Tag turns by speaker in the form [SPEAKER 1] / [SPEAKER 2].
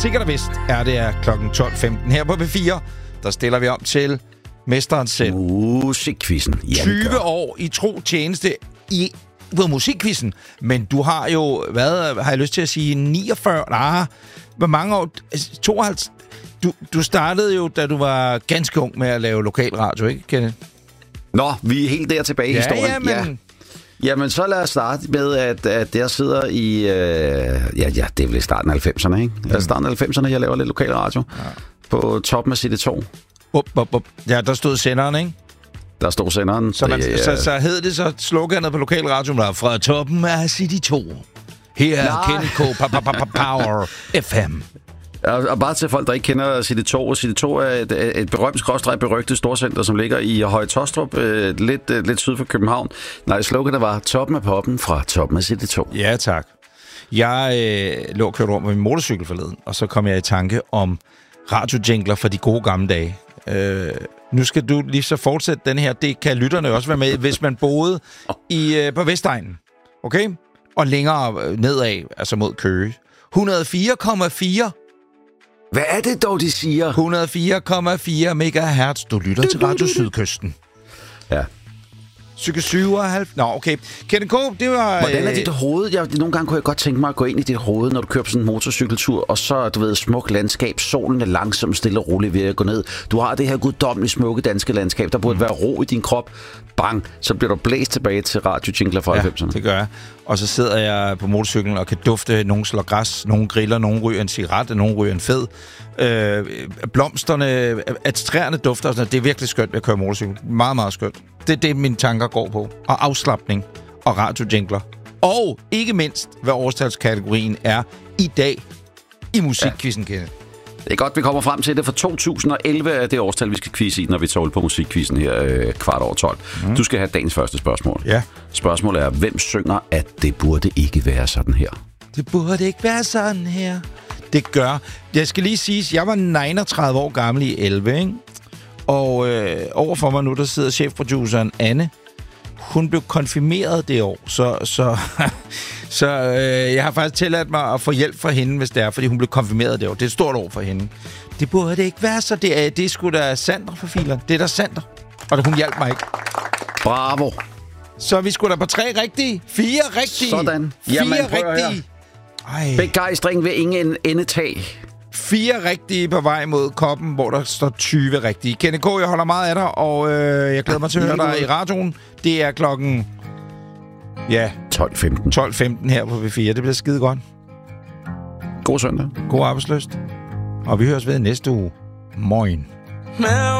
[SPEAKER 1] Sikkert og vist er det klokken 12.15 her på P4. Der stiller vi om til mesteren selv.
[SPEAKER 2] Musikquizzen.
[SPEAKER 1] 20 år i tro tjeneste i musikquizzen. Men du har jo, hvad har jeg lyst til at sige, 49? Nej, hvor mange år? 52? Du startede jo, da du var ganske ung med at lave lokalradio, ikke, Kenneth?
[SPEAKER 2] Nå, vi er helt der tilbage i historien.
[SPEAKER 1] Ja, men...
[SPEAKER 2] Jamen, så lad os starte med, at jeg sidder i... det er vel i starten af 90'erne, ikke? Altså starten af 90'erne, jeg laver lidt lokalradio. Ja. På toppen af CD2.
[SPEAKER 1] Ja, der stod senderen, ikke?
[SPEAKER 2] Der stod senderen.
[SPEAKER 1] Så hed det så sloganet på lokalradioen, der fra toppen af CD2. Her er Kenneth K. Power FM.
[SPEAKER 2] Og bare til folk, der ikke kender CD2. CD2 er et berømt berygtet storcenter, som ligger i Høje Taastrup, lidt syd for København. Nej, sloganet var toppen af poppen fra toppen af CD2.
[SPEAKER 1] Ja, tak. Jeg lå og kørte rundt med min motorcykel forleden, og så kom jeg i tanke om radiojingler fra de gode gamle dage. Nu skal du lige så fortsætte den her. Det kan lytterne også være med, hvis man boede på Vestegnen. Okay? Og længere nedad, altså mod Køge. 104,4.
[SPEAKER 2] Hvad er det dog, de siger?
[SPEAKER 1] 104,4 megahertz. Du lytter til Radio Sydkysten.
[SPEAKER 2] Ja.
[SPEAKER 1] Psyke 97. Nå, okay. Kenneth K., det var...
[SPEAKER 2] Hvordan er dit hoved? Nogle gange kunne jeg godt tænke mig at gå ind i dit hoved, når du kører på sådan en motorcykeltur, og så, du ved, smuk landskab, solen er langsomt, stille og roligt ved at gå ned. Du har det her guddommeligt smukke danske landskab, der burde være ro i din krop. Bang, så bliver du blæst tilbage til radiojingler fra 90'erne.
[SPEAKER 1] Det gør jeg. Og så sidder jeg på motorcyklen og kan dufte, nogen slår græs, nogen griller, nogen ryger en cigaret, nogen ryger en fed. Blomsterne, at træerne dufter, det er virkelig skønt at køre motorcykel. Meget, meget skønt. Det er det, mine tanker går på. Og afslapning og radiojingler. Og ikke mindst, hvad årstalskategorien er i dag i musikquizzen, Kenneth.
[SPEAKER 2] Det er godt, vi kommer frem til det. For 2011 er det årstal, vi skal quizze i, når vi tager på musikquizzen her 12:15. Du skal have dagens første spørgsmål.
[SPEAKER 1] Ja.
[SPEAKER 2] Spørgsmålet er, hvem synger, at det burde ikke være sådan her?
[SPEAKER 1] Det burde ikke være sådan her. Det gør. Jeg skal lige sige, jeg var 39 år gammel i 11, ikke? Og overfor mig nu, der sidder chefproduceren Anne. Hun blev konfirmeret det år, så jeg har faktisk tilladt mig at få hjælp fra hende, hvis det er, fordi hun blev konfirmeret det år. Det er et stort år for hende. Det burde ikke være så. Det er sgu da Sander for filer. Det er der Sander. Og hun hjalp mig ikke.
[SPEAKER 2] Bravo.
[SPEAKER 1] Så vi skulle da på 3 rigtige. 4 rigtige.
[SPEAKER 2] Sådan.
[SPEAKER 1] 4 rigtige.
[SPEAKER 2] Begejstring ved ingen endetag.
[SPEAKER 1] 4 rigtige på vej mod koppen, hvor der står 20 rigtige. Kenneth K., jeg holder meget af dig, og jeg glæder mig til at høre dig i radioen. Det er klokken... Ja. 12:15 her på V4. Det bliver skide godt.
[SPEAKER 2] God søndag.
[SPEAKER 1] God arbejdsløst. Og vi høres ved næste uge. Moin.